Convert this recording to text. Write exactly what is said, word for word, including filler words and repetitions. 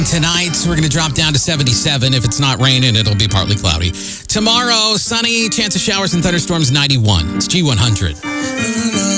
Tonight, we're going to drop down to seventy-seven. If it's not raining, it'll be partly cloudy. Tomorrow, sunny, chance of showers and thunderstorms, ninety-one. It's G one hundred.